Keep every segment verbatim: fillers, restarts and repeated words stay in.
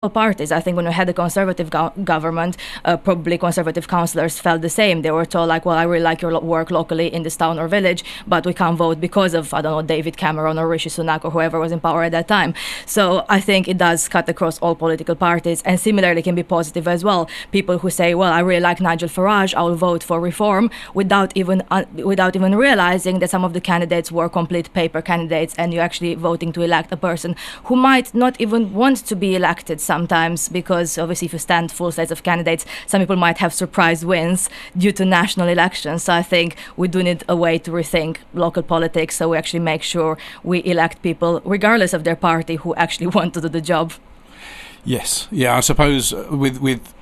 parties. I think when we had the conservative go- government, uh, probably conservative councillors felt the same. They were told like, well, I really like your lo- work locally in this town or village, but we can't vote because of, I don't know, David Cameron or Rishi Sunak or whoever was in power at that time. So I think it does cut across all political parties, and similarly can be positive as well. People who say, well, I really like Nigel Farage, I will vote for reform, without even uh, without even realizing that some of the candidates were complete paper candidates, and you're actually voting to elect a person who might not even want to be elected sometimes, because obviously if you stand full sets of candidates, some people might have surprise wins due to national elections. So I think we do need a way to rethink local politics, so we actually make sure we elect people regardless of their party who actually want to do the job. Yes, yeah, I suppose with with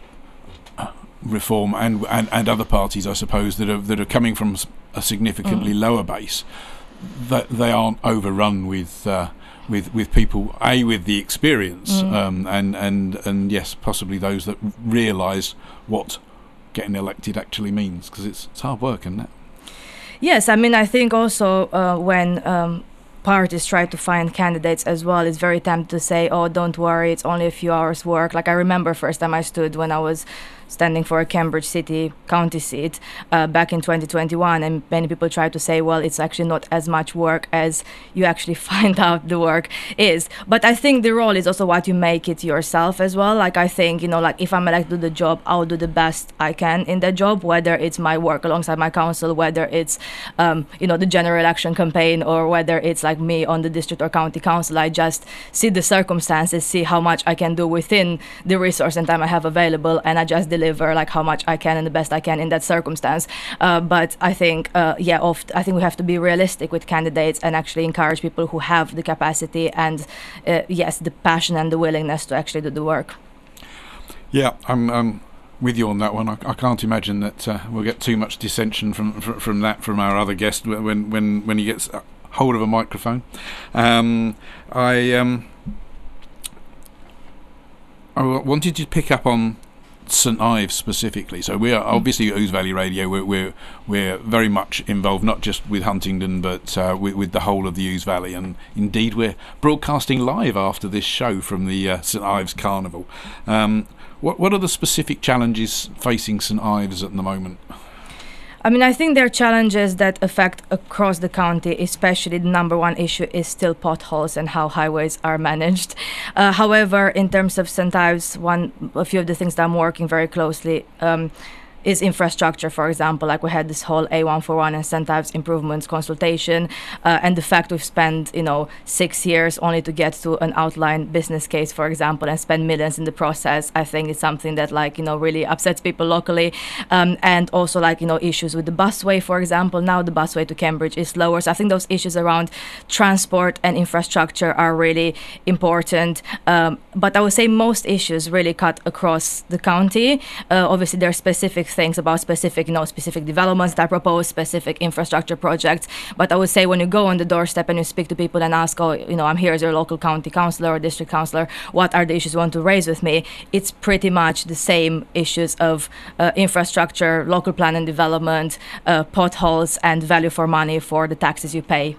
Reform and, and and other parties, I suppose that are that are coming from a significantly mm. lower base, that they aren't overrun with uh, with with people a with the experience mm. um, and and and yes, possibly those that realise what getting elected actually means, because it's it's hard work, isn't it? Yes, I mean, I think also uh, when um, parties try to find candidates as well, it's very tempting to say, oh, don't worry, it's only a few hours work. Like I remember first time I stood when I was standing for a Cambridge City county seat uh, back in twenty twenty-one, and many people try to say, well, it's actually not as much work as you actually find out the work is. But I think the role is also what you make it yourself as well. Like I think, you know, like if I'm elected to the job, I'll do the best I can in that job, whether it's my work alongside my council, whether it's, um, you know, the general election campaign, or whether it's like me on the district or county council. I just see the circumstances, see how much I can do within the resource and time I have available, and I just deliver like how much I can and the best I can in that circumstance. Uh, but I think, uh, yeah, oft, I think we have to be realistic with candidates and actually encourage people who have the capacity and, uh, yes, the passion and the willingness to actually do the work. Yeah, I'm um, with you on that one. I, I can't imagine that uh, we'll get too much dissension from, from from that from our other guest when when when he gets hold of a microphone. Um, I um, I wanted to pick up on St Ives specifically. So we are obviously at Ouse Valley Radio. We're we're, we're very much involved, not just with Huntingdon, but uh, with, with the whole of the Ouse Valley. And indeed, we're broadcasting live after this show from the uh, St Ives Carnival. Um, what what are the specific challenges facing St Ives at the moment? I mean, I think there are challenges that affect across the county, especially the number one issue is still potholes and how highways are managed. Uh, however, in terms of St Ives, one, a few of the things that I'm working very closely um, is infrastructure, for example. Like we had this whole A one forty-one and St Ives improvements consultation, uh, and the fact we've spent, you know, six years only to get to an outline business case, for example, and spend millions in the process, I think is something that, like, you know, really upsets people locally. Um, and also, like, you know, issues with the busway, for example. Now the busway to Cambridge is lower. So I think those issues around transport and infrastructure are really important. Um, but I would say most issues really cut across the county. Uh, obviously, there are specific things about specific, you know, specific developments that I propose, specific infrastructure projects. But I would say when you go on the doorstep and you speak to people and ask, oh, you know, I'm here as your local county councillor or district councillor, what are the issues you want to raise with me? It's pretty much the same issues of uh, infrastructure, local plan and development, uh, potholes, and value for money for the taxes you pay.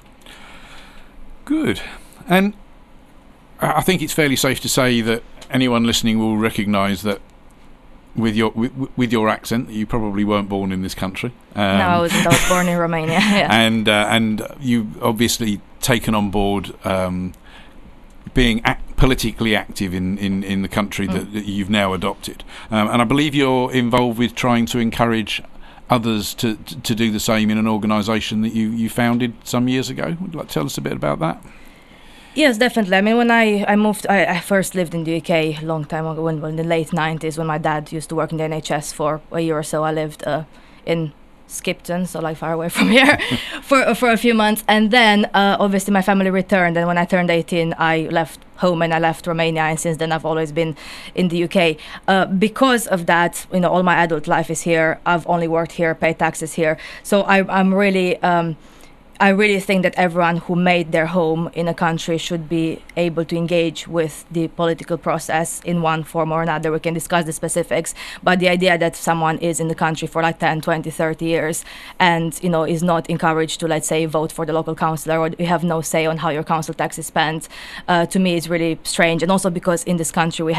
Good. And I think it's fairly safe to say that anyone listening will recognise that with your with, with your accent, you probably weren't born in this country. Um, no, I wasn't. I was born in Romania. Yeah. And uh, and you obviously taken on board um, being act- politically active in, in, in the country mm. that, that you've now adopted. Um, and I believe you're involved with trying to encourage others to, to, to do the same in an organisation that you, you founded some years ago. Would you like to tell us a bit about that? Yes, definitely. I mean, when I, I moved, I, I first lived in the U K a long time ago, when, in the late nineties, when my dad used to work in the N H S for a year or so. I lived uh, in Skipton, so like far away from here, for for a few months. And then, uh, obviously, my family returned. And when I turned eighteen, I left home and I left Romania. And since then, I've always been in the U K. Uh, because of that, you know, all my adult life is here. I've only worked here, paid taxes here. So I, I'm really... Um, I really think that everyone who made their home in a country should be able to engage with the political process in one form or another. We can discuss the specifics, but the idea that someone is in the country for like ten, twenty, thirty years and, you know, is not encouraged to, let's say, vote for the local councillor, or you have no say on how your council tax is spent, uh, to me is really strange. And also because in this country we